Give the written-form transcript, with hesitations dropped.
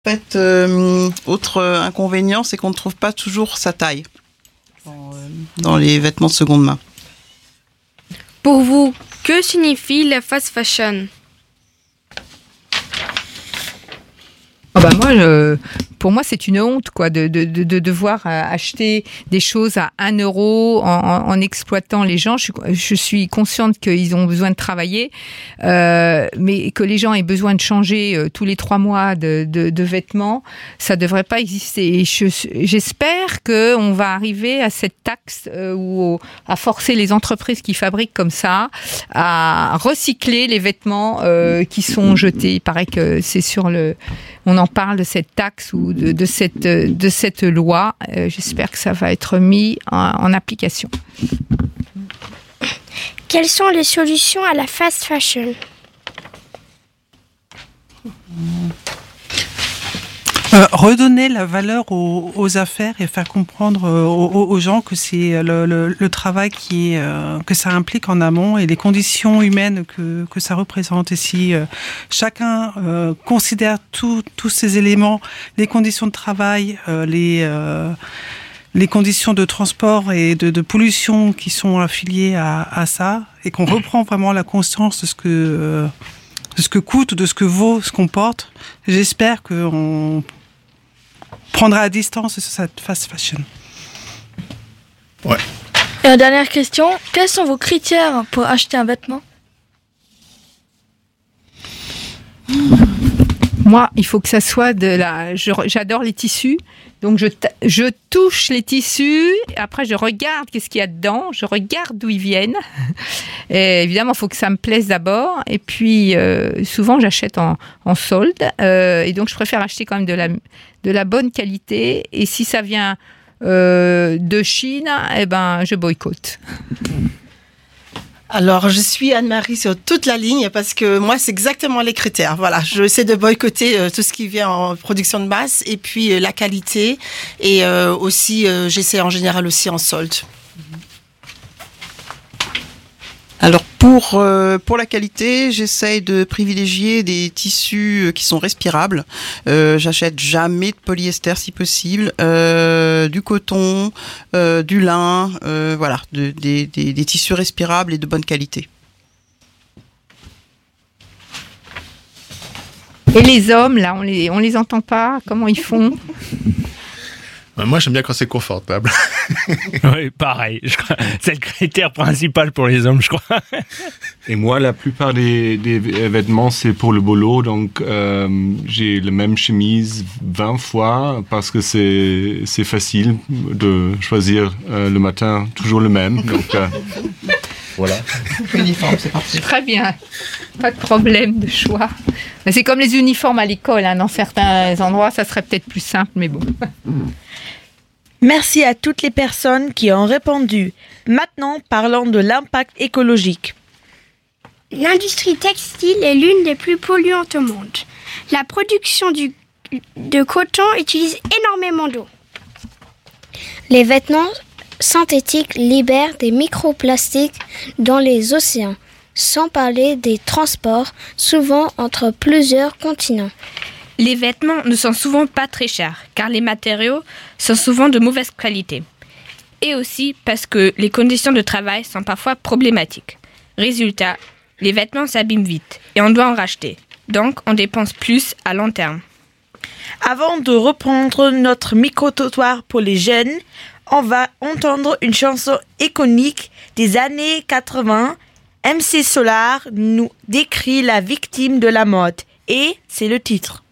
En fait, autre inconvénient, c'est qu'on ne trouve pas toujours sa taille dans les vêtements de seconde main. Pour vous, que signifie la fast fashion? Pour moi, c'est une honte, quoi, de devoir acheter des choses à 1 euro en exploitant les gens. Je suis consciente qu'ils ont besoin de travailler, mais que les gens aient besoin de changer tous les 3 mois de vêtements, ça devrait pas exister. Et j'espère qu'on va arriver à cette taxe ou à forcer les entreprises qui fabriquent comme ça à recycler les vêtements qui sont jetés. Il paraît que c'est on en parle de cette taxe ou de cette loi. J'espère que ça va être mis en application. Quelles sont les solutions à la fast fashion? Redonner la valeur aux affaires et faire comprendre aux gens que c'est le travail que ça implique en amont et les conditions humaines que ça représente. Et si chacun considère tous ces éléments, les conditions de travail, les conditions de transport et de pollution qui sont affiliées à ça, et qu'on reprend vraiment la conscience de ce que coûte, de ce que vaut, ce qu'on porte, j'espère qu'on prendra à distance sur cette fast fashion. Ouais. Et une dernière question, quels sont vos critères pour acheter un vêtement? Moi, il faut que ça soit j'adore les tissus, donc je touche les tissus, après je regarde qu'est-ce qu'il y a dedans, je regarde d'où ils viennent. Et évidemment, il faut que ça me plaise d'abord, et puis souvent j'achète en solde, et donc je préfère acheter quand même de la bonne qualité, et si ça vient de Chine, je boycotte. Alors, je suis Anne-Marie sur toute la ligne parce que moi, c'est exactement les critères. Voilà, je essaie de boycotter tout ce qui vient en production de masse et puis la qualité et aussi, j'essaie en général aussi en solde. Alors pour la qualité, j'essaye de privilégier des tissus qui sont respirables. J'achète jamais de polyester si possible, du coton, du lin, voilà, des tissus respirables et de bonne qualité. Et les hommes, là, on les entend pas. Comment ils font? Moi, j'aime bien quand c'est confortable. Oui, pareil. C'est le critère principal pour les hommes, je crois. Et moi, la plupart des vêtements, c'est pour le boulot. Donc, j'ai la même chemise 20 fois parce que c'est facile de choisir le matin toujours le même. Donc, voilà. Uniforme, c'est parti. Très bien. Pas de problème de choix. Mais c'est comme les uniformes à l'école. Dans certains endroits, ça serait peut-être plus simple, mais bon. Merci à toutes les personnes qui ont répondu. Maintenant, parlons de l'impact écologique. L'industrie textile est l'une des plus polluantes au monde. La production de coton utilise énormément d'eau. Les vêtements synthétiques libèrent des microplastiques dans les océans, sans parler des transports, souvent entre plusieurs continents. Les vêtements ne sont souvent pas très chers, car les matériaux sont souvent de mauvaise qualité. Et aussi parce que les conditions de travail sont parfois problématiques. Résultat, les vêtements s'abîment vite et on doit en racheter. Donc, on dépense plus à long terme. Avant de reprendre notre micro-trottoir pour les jeunes, on va entendre une chanson iconique des années 80. MC Solar nous décrit la victime de la mode. Et c'est le titre.